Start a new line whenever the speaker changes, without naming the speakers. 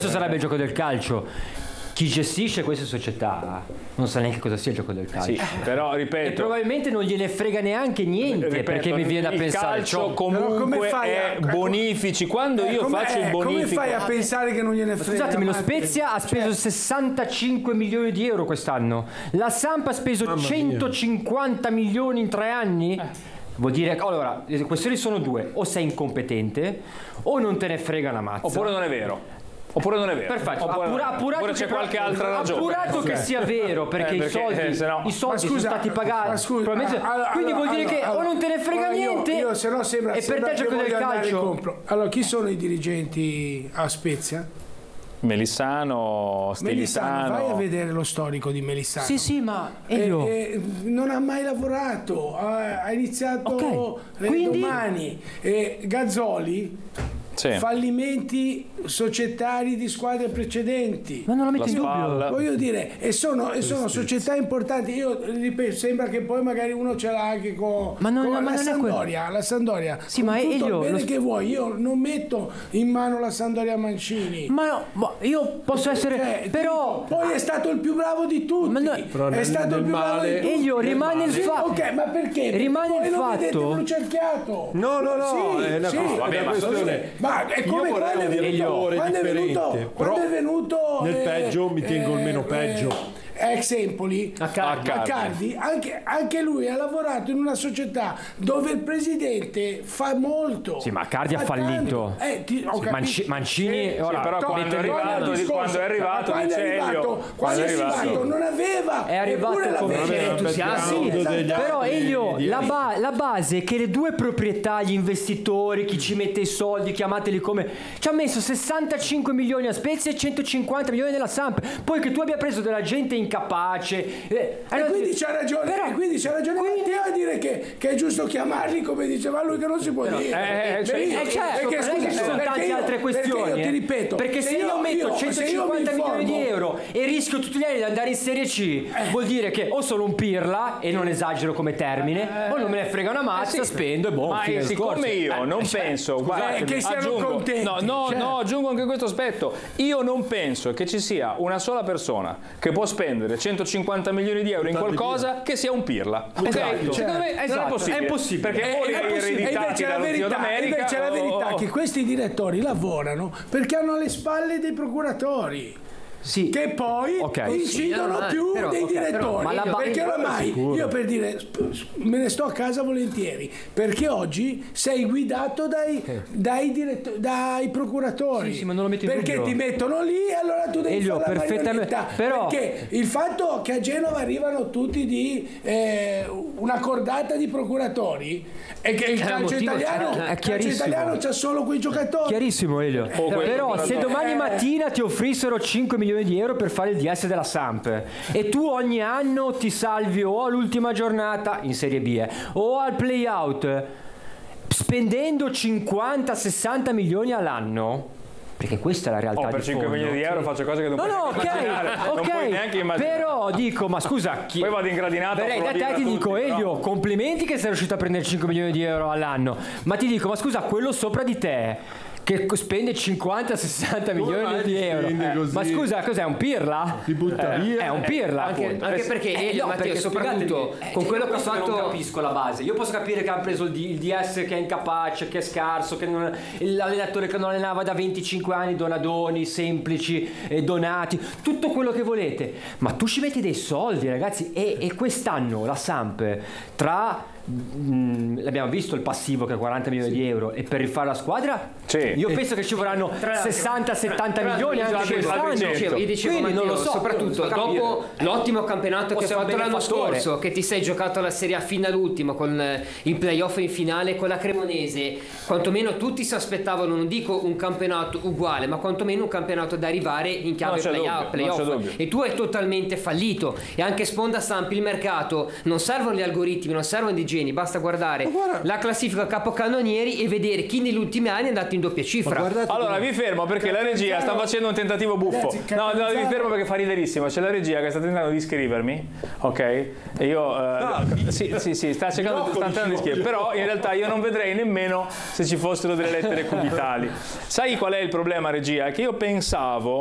Questo sarebbe il gioco del calcio. Chi gestisce queste società non sa neanche cosa sia il gioco del calcio.
Sì, però ripeto,
e probabilmente non gliene frega neanche niente, perché mi viene da pensare
il calcio comunque è bonifici. Quando io faccio il bonifico,
come fai a pensare che non gliene frega?
Scusatemi, lo Spezia ha speso 65 milioni di euro quest'anno, la Samp ha speso 150 milioni in 3 anni. Vuol dire, allora, le questioni sono due: o sei incompetente o non te ne frega una mazza,
oppure non è vero.
Perfetto,
oppure c'è qualche altra ragione.
Appurato che sia vero, perché i soldi sono stati pagati. Quindi vuol dire che o non te ne frega niente,
io se no sembra,
e per te il gioco del calcio.
Allora, chi sono i dirigenti a Spezia?
Melissano, Stilitano.
Vai a vedere lo storico di Melissano.
Sì, ma
non ha mai lavorato, ha iniziato domani. Gazzoli, fallimenti societari di squadre precedenti.
Ma non lo metti in dubbio.
Voglio dire, e sono società importanti. Io ripeto, sembra che poi magari uno ce l'ha anche con la Sampdoria.
Sì, ma
tutto il bene che vuoi, io non metto in mano la Sampdoria Mancini.
Ma io posso essere, però
poi è stato il più bravo di tutti. È stato il più bravo di tutti.
Elio, rimane il fatto.
Ok, ma perché?
Rimane il fatto.
Non cerchiato.
No, è una questione.
Ma è come quando è venuto
nel peggio mi tengo il meno peggio.
Ex Empoli, Accardi, anche lui ha lavorato in una società dove il presidente fa molto.
Sì, ma Accardi ha fallito. Mancini ora
però quando è arrivato
non aveva,
è arrivato come però Elio, la base è che le due proprietà, gli investitori, chi ci mette i soldi, chiamateli come, ci ha messo 65 milioni a Spezia e 150 milioni nella Samp. Poi che tu abbia preso della gente incapace,
e quindi c'ha ragione, Matteo a dire che è giusto chiamarli, come diceva lui, che non si può dire.
Perché scusa, ci sono tante altre questioni.
Perché io ti ripeto,
perché se io metto 150 milioni di euro e rischio tutti gli anni di andare in Serie C, vuol dire che o sono un pirla, e non esagero come termine, o non me ne frega una mazza, spendo e
ma siccome io non penso
che siano contenti.
Aggiungo anche questo aspetto. Io non penso che ci sia una sola persona che può spendere 150 milioni di euro in qualcosa che sia un pirla. Secondo me è impossibile, perché o li hai ereditati dallo zio d'America.
Invece la verità è che questi direttori lavorano perché hanno alle spalle dei procuratori.
Sì.
Che poi incidono più dei direttori, perché oramai io, per dire, me ne sto a casa volentieri, perché oggi sei guidato dai procuratori,
ma non lo metti in
perché
dubbio.
ti mettono lì e allora tu devi fare la marionetta, perché il fatto che a Genova arrivano tutti di una cordata di procuratori e che il calcio italiano c'ha solo quei giocatori.
Chiarissimo, Elio. Però se domani mattina ti offrissero 5 milioni di euro per fare il DS della Samp e tu ogni anno ti salvi o all'ultima giornata in Serie B o al playout spendendo 50-60 milioni all'anno, perché questa è la realtà.
Per 5 milioni di euro faccio cose che non puoi immaginare. Non puoi neanche immaginare.
Però dico, ma scusa,
poi vado in gradinato.
Da te ti dico, Elio, complimenti che sei riuscito a prendere 5 milioni di euro all'anno, ma ti dico, ma scusa, quello sopra di te che spende 50-60 milioni di euro, ma scusa, cos'è, un pirla?
Ti butta via.
È un pirla,
anche perché Elio, Matteo, soprattutto con quello che ha fatto,
non capisco la base. Io posso capire che hanno preso il DS che è incapace, che è scarso, che l'allenatore che non allenava da 25 anni, donadoni semplici, donati, tutto quello che volete, ma tu ci metti dei soldi, ragazzi, e quest'anno la Samp, tra l'abbiamo visto il passivo che è 40 milioni di euro, e per rifare la squadra io penso che ci vorranno 60-70 milioni anche quest'anno.
Io dicevo, Matteo,
non lo so,
soprattutto dopo l'ottimo campionato che hai fatto l'anno scorso, che ti sei giocato la Serie A fino all'ultimo con il playoff in finale con la Cremonese, quantomeno tutti si aspettavano, non dico un campionato uguale, ma quantomeno un campionato da arrivare in chiave playoff, e tu hai totalmente fallito. E anche sponda Samp, il mercato, non servono gli algoritmi, non servono i omogenei, basta guardare la classifica capocannonieri e vedere chi negli ultimi anni è andato in doppia cifra.
Allora vi fermo perché la regia sta facendo un tentativo buffo. No, vi fermo perché fa riderissimo. C'è la regia che sta tentando di scrivermi, ok? E io sì, sta tentando di scrivere, però in realtà io non vedrei nemmeno se ci fossero delle lettere cubitali. Sai qual è il problema, regia? Che io pensavo